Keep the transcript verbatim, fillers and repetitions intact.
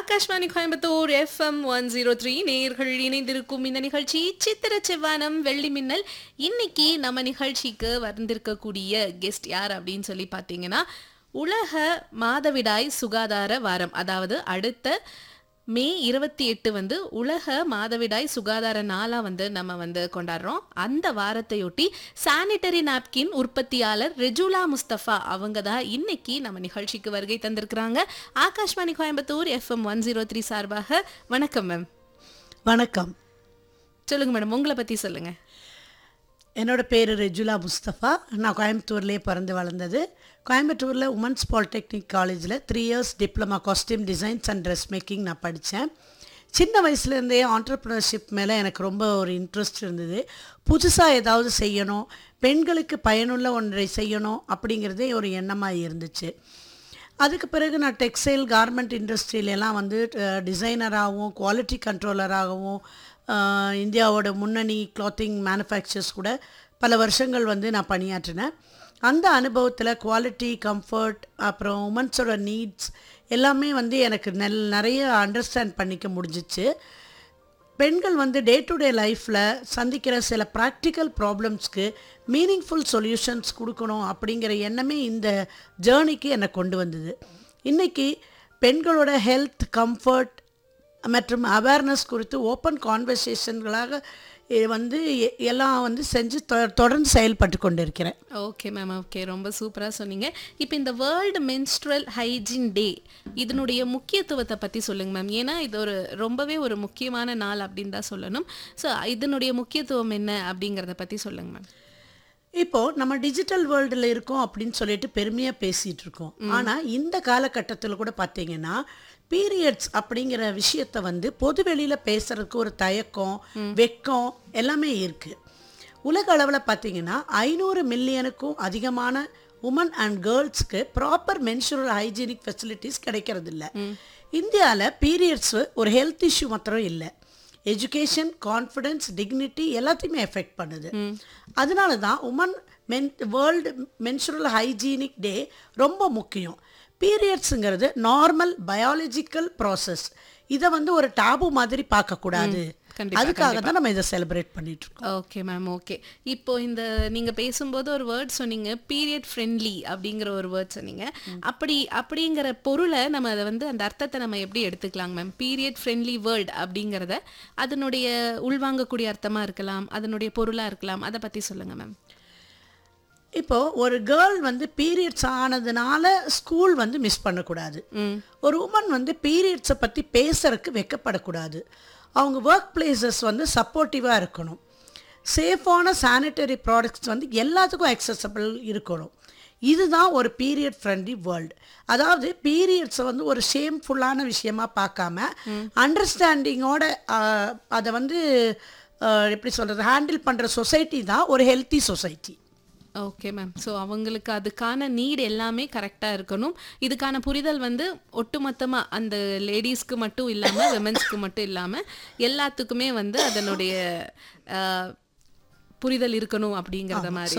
Akashvani Coimbatore FM one zero three நேயர்கள் இணைந்திருக்கும் இந்த நிகழ்ச்சி சித்திர செவ்வானம் வெள்ளி மின்னல். இன்னைக்கு நம்ம நிகழ்ச்சிக்கு வந்திருக்கக்கூடிய கெஸ்ட் யார் அப்படின்னு சொல்லி பார்த்தீங்கன்னா, உலக மாதவிடாய் சுகாதார வாரம், அதாவது அடுத்த மே இருபத்தி எட்டு வந்து உலக மாதவிடாய் சுகாதார நாளா வந்து நம்ம வந்து கொண்டாடுறோம். அந்த வாரத்தையொட்டி சானிட்டரி நாப்கின் உற்பத்தியாளர் ரெஜுலா முஸ்தபா அவங்க தான் இன்னைக்கு நம்ம நிகழ்ச்சிக்கு வருகை தந்திருக்கிறாங்க. Akashvani Coimbatore FM one zero three சார்பாக வணக்கம் மேம். வணக்கம். சொல்லுங்க மேடம், உங்களை பத்தி சொல்லுங்க. என்னோட பேர் ரெஜுலா முஸ்தபா. நான் கோயம்புத்தூர்லேயே பிறந்து வளர்ந்தது. கோயம்புத்தூரில் உமன்ஸ் பாலிடெக்னிக் காலேஜில் three years diploma costume designs and dress making நான் படித்தேன். சின்ன வயசுலேருந்தே ஆண்டர்ப்ரனர்ஷிப் மேலே எனக்கு ரொம்ப ஒரு இன்ட்ரெஸ்ட் இருந்தது. புதுசாக ஏதாவது செய்யணும், பெண்களுக்கு பயனுள்ள ஒன்றை செய்யணும் அப்படிங்கிறதே ஒரு எண்ணமாக இருந்துச்சு. அதுக்கு பிறகு நான் டெக்ஸ்டைல் கார்மெண்ட் இண்டஸ்ட்ரியிலலாம் வந்து டிசைனராகவும் குவாலிட்டி கண்ட்ரோலராகவும் இந்தியாவோட முன்னணி கிளாத்திங் மேனுஃபேக்சர்ஸ் கூட பல வருஷங்கள் வந்து நான் பணியாற்றினேன். அந்த அனுபவத்தில் குவாலிட்டி, கம்ஃபர்ட், அப்புறம் உமன்ஸோட நீட்ஸ் எல்லாமே வந்து எனக்கு நெல் நிறைய அண்டர்ஸ்டாண்ட் பண்ணிக்க முடிஞ்சிச்சு. பெண்கள் வந்து டே டு டே லைஃப்பில் சந்திக்கிற சில ப்ராக்டிக்கல் ப்ராப்ளம்ஸ்க்கு மீனிங்ஃபுல் சொல்யூஷன்ஸ் கொடுக்கணும் அப்படிங்கிற எண்ணமே இந்த ஜேர்னிக்கு என்னை கொண்டு வந்தது. இன்றைக்கி பெண்களோட ஹெல்த், கம்ஃபர்ட் மற்றும் அவேர்னஸ் குறித்து ஓப்பன் கான்வர்சேஷன்களாக வந்து எல்லாம் வந்து செஞ்சு தொடர்ந்து செயல்பட்டு கொண்டு இருக்கிறேன். ஓகே மேம், ஓகே, ரொம்ப சூப்பராக சொன்னீங்க. இப்போ இந்த வேர்ல்டு மென்ஸ்ட்ரல் ஹைஜீன் டே, இதனுடைய முக்கியத்துவத்தை பற்றி சொல்லுங்க மேம். ஏன்னா இது ஒரு ரொம்பவே ஒரு முக்கியமான நாள் அப்படின்னு தான் சொல்லணும். ஸோ இதனுடைய முக்கியத்துவம் என்ன அப்படிங்கிறத பற்றி சொல்லுங்க மேம். இப்போது நம்ம டிஜிட்டல் வேர்ல்டில் இருக்கோம் அப்படின்னு சொல்லிட்டு பெருமையாக பேசிகிட்டு இருக்கோம். ஆனால் இந்த காலகட்டத்தில் கூட பார்த்தீங்கன்னா பீரியட்ஸ் அப்படிங்கிற விஷயத்தை வந்து பொது வெளியில் பேசுகிறதுக்கு ஒரு தயக்கம், வெக்கம் எல்லாமே இருக்குது. உலக அளவில் பார்த்தீங்கன்னா ஐநூறு மில்லியனுக்கும் அதிகமான woman and கேர்ள்ஸ்க்கு proper menstrual hygienic facilities கிடைக்கிறது இல்லை. இந்தியாவில் பீரியட்ஸு ஒரு ஹெல்த் இஷ்யூ மாத்திரம் இல்லை, எஜுகேஷன், கான்ஃபிடென்ஸ், டிக்னிட்டி எல்லாத்தையுமே எஃபெக்ட் பண்ணுது. அதனால தான் உமன் மென் வேர்ல்டு மென்சுரல் ஹைஜீனிக் டே ரொம்ப முக்கியம். பீரியட்ஸுங்கிறது நார்மல் பயாலஜிக்கல் ப்ராசஸ். இதை வந்து ஒரு டாபு மாதிரி பார்க்கக்கூடாது. அதுக்காக தான் நம்ம இதை செலிப்ரேட் பண்ணிட்டு இருக்கோம். Okay ma'am, okay. இப்போ இந்த நீங்கள் பேசும்போது ஒரு வேர்ட் சொன்னீங்க, பீரியட் ஃப்ரெண்ட்லி அப்படிங்கிற ஒரு வேர்ட் சொன்னீங்க. அப்படி அப்படிங்கிற பொருளை நம்ம அதை வந்து அந்த அர்த்தத்தை நம்ம எப்படி எடுத்துக்கலாங்க மேம்? பீரியட் ஃப்ரெண்ட்லி வேர்ட் அப்படிங்கிறத அதனுடைய உள்வாங்கக்கூடிய அர்த்தமாக இருக்கலாம், அதனுடைய பொருளாக இருக்கலாம், அதை பற்றி சொல்லுங்கள் மேம். இப்போது ஒரு கேர்ள் வந்து பீரியட்ஸ் ஆனதுனால ஸ்கூல் வந்து மிஸ் பண்ணக்கூடாது. ஒரு உமன் வந்து பீரியட்ஸை பற்றி பேசுறதுக்கு வெக்கப்படக்கூடாது. அவங்க ஒர்க் பிளேசஸ் வந்து சப்போர்ட்டிவாக இருக்கணும். சேஃபான சானிட்டரி ப்ராடக்ட்ஸ் வந்து எல்லாத்துக்கும் அக்சசபிள் இருக்கணும். இதுதான் ஒரு பீரியட் ஃப்ரெண்ட்லி வேர்ல்டு. அதாவது பீரியட்ஸை வந்து ஒரு ஷேம்ஃபுல்லான விஷயமா பார்க்காம அண்டர்ஸ்டாண்டிங்கோட அதை வந்து எப்படி சொல்கிறது ஹேண்டில் பண்ணுற சொசைட்டி தான் ஒரு healthy society. Okay ma'am. So அவங்களுக்கு அதுக்கான நீட் எல்லாமே கரெக்டாக இருக்கணும். இதுக்கான புரிதல் வந்து ஒட்டுமொத்தமாக அந்த லேடிஸ்க்கு மட்டும் இல்லாமல் விமென்ஸ்க்கு மட்டும் இல்லாமல் எல்லாத்துக்குமே வந்து அதனுடைய புரிதல் இருக்கணும் அப்படிங்கிறத மாதிரி.